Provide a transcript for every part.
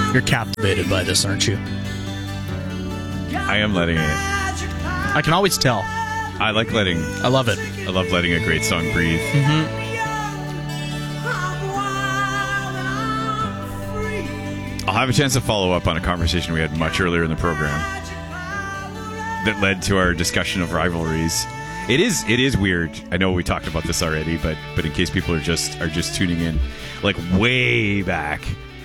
You're captivated by this, aren't you? I am letting it. I can always tell. I like letting. I love it. I love letting a great song breathe. I'll have a chance to follow up on a conversation we had much earlier in the program that led to our discussion of rivalries. It is weird. I know we talked about this already, but in case people are just tuning in, like way back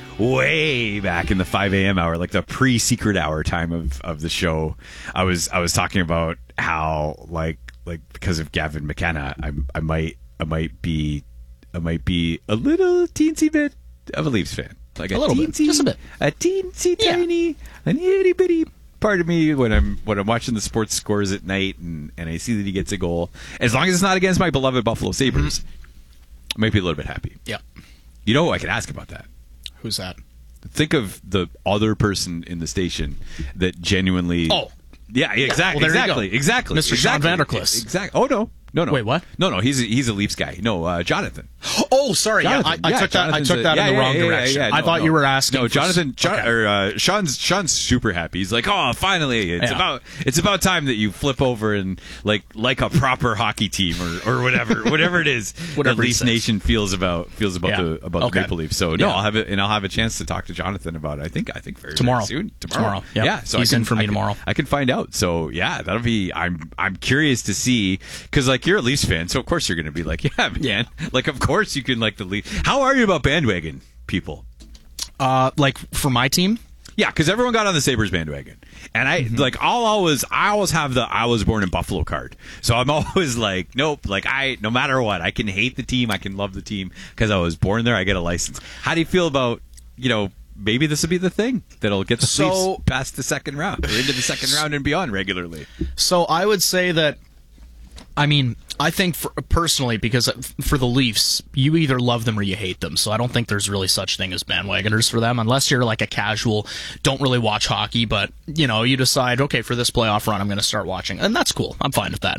in the 5 a.m. hour, like the pre-secret hour time of the show, I was talking about how like because of Gavin McKenna, I might be a little teensy bit of a Leafs fan. Like a little bit, just a bit, a teensy tiny, an itty bitty part of me when I'm watching the sports scores at night and I see that he gets a goal, as long as it's not against my beloved Buffalo Sabres, I might be a little bit happy. Yeah, you know, I can ask about that. Who's that? Think of the other person in the station that genuinely. Oh, yeah, exactly, well, exactly, Mr. Sean Vanderklis. Exactly. Oh no. Wait, what? No, he's a Leafs guy. No, Jonathan. Oh, sorry. Jonathan. I took that in the wrong direction. I thought you were asking. No, Jonathan. Sean's super happy. He's like, oh, finally, it's about time that you flip over and like a proper hockey team or whatever it is. Whatever Leafs Nation feels about the Maple Leafs. So I'll have a chance to talk to Jonathan about it. I think very soon. Tomorrow. Yep. Yeah. So he's in for me tomorrow. I can find out. So yeah, that'll be. I'm curious to see, because like you're a Leafs fan, so of course you're going to be like, yeah, man. Like of course you can like the Leafs. How are you about bandwagon people? Like for my team? Yeah, because everyone got on the Sabres bandwagon, and I always have the I was born in Buffalo card. So I'm always like, nope. Like no matter what, I can hate the team, I can love the team because I was born there. I get a license. How do you feel about maybe this will be the thing that'll get the Leafs past the second round or into the second round and beyond regularly? So I would say that. I mean, I think personally, because for the Leafs, you either love them or you hate them. So I don't think there's really such thing as bandwagoners for them, unless you're like a casual, don't really watch hockey, but you decide, okay, for this playoff run, I'm going to start watching, and that's cool. I'm fine with that.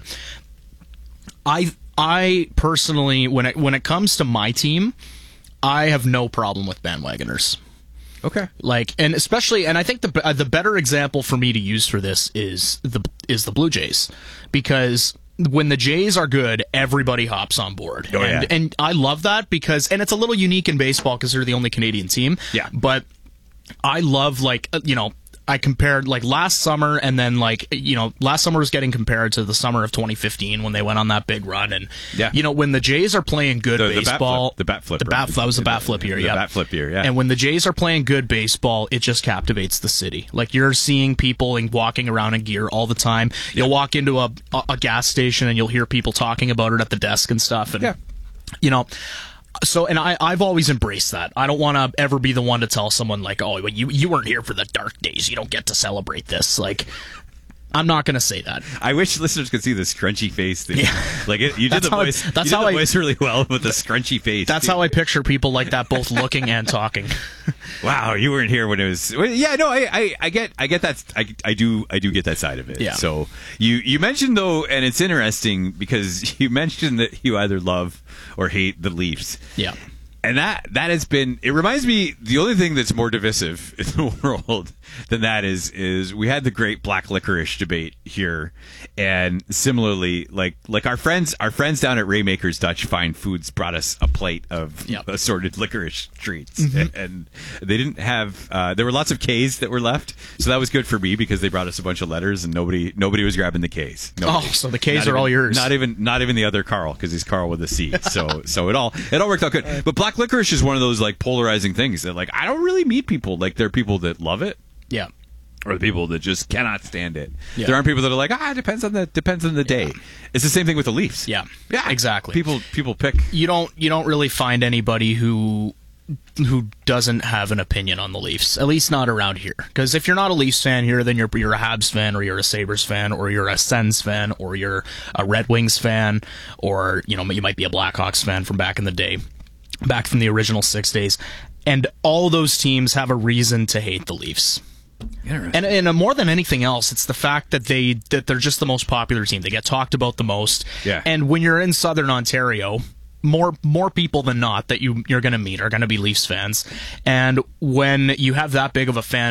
I personally, when it comes to my team, I have no problem with bandwagoners. Okay. And I think the better example for me to use for this is the Blue Jays, because when the Jays are good, everybody hops on board. Oh, yeah. And I love that and it's a little unique in baseball because they're the only Canadian team. Yeah. But I love, I compared last summer, and then last summer was getting compared to the summer of 2015 when they went on that big run, and when the Jays are playing good baseball, the bat flip that was the bat flip year, the bat flip year, yeah. And when the Jays are playing good baseball, it just captivates the city. Like you're seeing people walking around in gear all the time. You'll walk into a gas station and you'll hear people talking about it at the desk and stuff, and So, and I've always embraced that. I don't want to ever be the one to tell someone like, oh, well, you weren't here for the dark days. You don't get to celebrate this. Like, I'm not going to say that. I wish listeners could see the scrunchy face thing. Yeah. Like you did the voice. That's how voice really well with the scrunchy face. That's how I picture people like that, both looking and talking. Wow, you weren't here when it was. Yeah, no, I get that. I do get that side of it. Yeah. So you mentioned though, and it's interesting because you mentioned that you either love or hate the Leafs. Yeah. And that has been, it reminds me, the only thing that's more divisive in the world than that is we had the great black licorice debate here. And similarly, like our friends down at Raymaker's Dutch Fine Foods brought us a plate of assorted licorice treats. Mm-hmm. And they didn't have, there were lots of K's that were left. So that was good for me because they brought us a bunch of letters and nobody was grabbing the K's. Nobody. Oh, so the K's are all yours. Not even the other Carl, because he's Carl with a C. So it all worked out good. But black licorice is one of those polarizing things that I don't really meet people. There are people that love it. Yeah. Or the people that just cannot stand it. Yeah. There aren't people that are like, it depends on the day. It's the same thing with the Leafs. Yeah. Yeah. Exactly. People pick. You don't really find anybody who doesn't have an opinion on the Leafs, at least not around here. Because if you're not a Leafs fan here, then you're a Habs fan, or you're a Sabres fan, or you're a Sens fan, or you're a Red Wings fan, or you might be a Blackhawks fan from back in the day, back from the original 6 days. And all those teams have a reason to hate the Leafs. And more than anything else, it's the fact that they're just the most popular team. They get talked about the most. Yeah. And when you're in Southern Ontario, more people than not that you're going to meet are going to be Leafs fans, and when you have that big of a fan